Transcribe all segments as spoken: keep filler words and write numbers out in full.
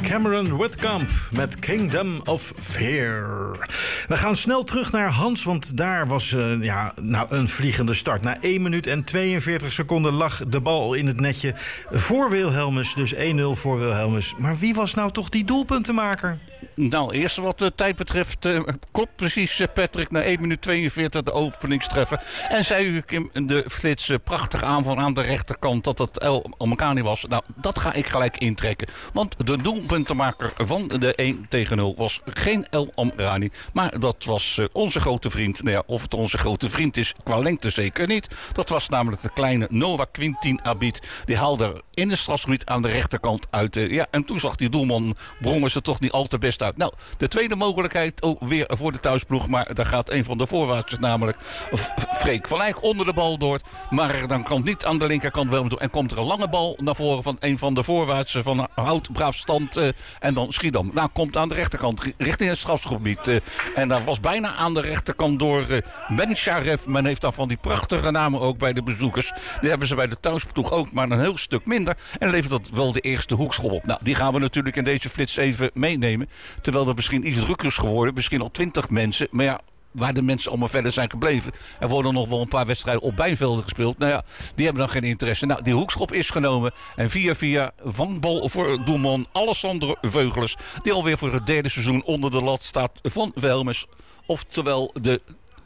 Cameron Whitcomb met Kingdom of Fear. We gaan snel terug naar Hans, want daar was uh, ja, nou, een vliegende start. Na één minuut en tweeënveertig seconden lag de bal in het netje voor Wilhelmus. Dus één nul voor Wilhelmus. Maar wie was nou toch die doelpuntenmaker? Nou, eerst wat de tijd betreft, uh, klopt precies uh, Patrick, na één minuut tweeënveertig de openingstreffer. En zei u in de flits, uh, prachtig aanval aan de rechterkant dat het El Amrani was. Nou, dat ga ik gelijk intrekken. Want de doelpuntenmaker van de één tegen nul was geen El Amrani. Maar dat was uh, onze grote vriend. Nou ja, of het onze grote vriend is, qua lengte zeker niet. Dat was namelijk de kleine Noah Quintin Abid. Die haalde in de strafgebied aan de rechterkant uit. Uh, ja, en toen zag die doelman, brongen ze toch niet al te best uit. Nou, de tweede mogelijkheid ook weer voor de thuisploeg. Maar daar gaat een van de voorwaarters, namelijk Freek van Eyck, onder de bal door. Maar dan kan niet aan de linkerkant wel doen. En komt er een lange bal naar voren van een van de voorwaarters van Hout, braaf stand. Uh, en dan Schiedam. Nou, komt aan de rechterkant richting het strafgebied. Uh, en daar was bijna aan de rechterkant door uh, Ben Sharef. Men heeft dan van die prachtige namen ook bij de bezoekers. Die hebben ze bij de thuisploeg ook, maar een heel stuk minder. En levert dat wel de eerste hoekschop op. Nou, die gaan we natuurlijk in deze flits even meenemen. Terwijl er misschien iets drukker is geworden. Misschien al twintig mensen. Maar ja, waar de mensen allemaal verder zijn gebleven. Er worden nog wel een paar wedstrijden op bijvelden gespeeld. Nou ja, die hebben dan geen interesse. Nou, die hoekschop is genomen. En via via vangbal voor doelman Alessandro Veugelers. Die alweer voor het derde seizoen onder de lat staat van Wilhelmus. Oftewel de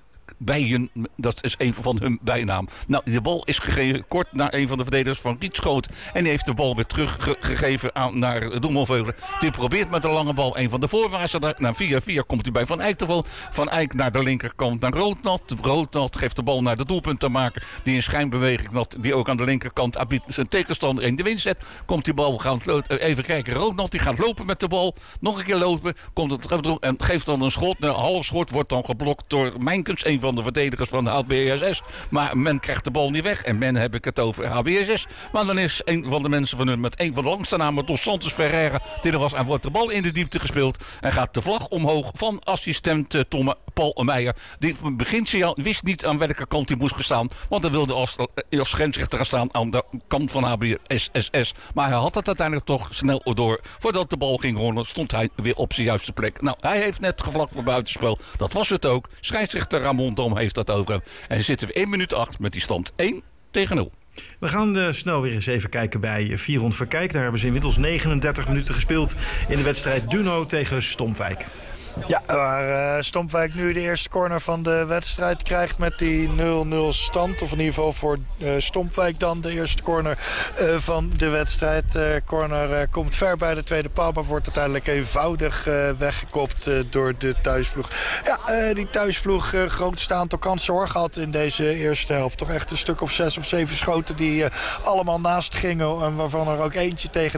Bijen, dat is een van hun bijnaam. Nou, de bal is gegeven kort naar een van de verdedigers van Rietschoot. En die heeft de bal weer teruggegeven aan naar doelman Veugelers. Die probeert met de lange bal een van de voorwaarts. Na via via komt hij bij Van Eyck te vallen. Van Eyck naar de linkerkant naar Roodnat. Roodnat geeft de bal naar de doelpuntenmaker. Die in schijnbeweging, die ook aan de linkerkant Abid zijn tegenstander in de wind zet. Komt die bal, we gaan even kijken. Roodnat die gaat lopen met de bal. Nog een keer lopen. Komt het terug en geeft dan een schot. Een half schot wordt dan geblokt door Mijnkens, een van de verdedigers van de H B S S. Maar men krijgt de bal niet weg. En men heb ik het over H B S S. Maar dan is een van de mensen van hun met een van de langste namen, Dos Santos Ferreira, die er was. En wordt de bal in de diepte gespeeld. En gaat de vlag omhoog van assistent uh, Tom Paul Meijer. Die van begin wist niet aan welke kant hij moest gaan staan. Want hij wilde als, als grensrechter gaan staan aan de kant van H B S S. Maar hij had het uiteindelijk toch snel door. Voordat de bal ging rollen, stond hij weer op zijn juiste plek. Nou, hij heeft net gevlakt voor buitenspel. Dat was het ook. Scheidsrechter Ramon Dom heeft dat over. En zitten we één minuut acht met die stand één tegen nul. We gaan uh, snel weer eens even kijken bij Vierhond Verkijk. Daar hebben ze inmiddels negenendertig minuten gespeeld in de wedstrijd Duno tegen Stompwijk. Ja, waar uh, Stompwijk nu de eerste corner van de wedstrijd krijgt met die nul nul stand. Of in ieder geval voor uh, Stompwijk dan de eerste corner uh, van de wedstrijd. Uh, corner uh, komt ver bij de tweede paal, maar wordt uiteindelijk eenvoudig uh, weggekopt uh, door de thuisploeg. Ja, uh, die thuisploeg uh, grootste aantal kansen hoor gehad in deze eerste helft. Toch echt een stuk of zes of zeven schoten die uh, allemaal naast gingen. En waarvan er ook eentje tegen